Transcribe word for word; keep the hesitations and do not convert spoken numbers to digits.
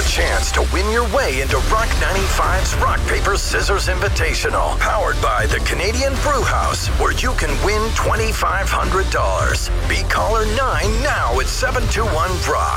chance to win your way into Rock ninety-five's Rock, Paper, Scissors Invitational, powered by the Canadian Brew House, where you can win twenty-five hundred dollars. Be caller nine now at seven two one rock.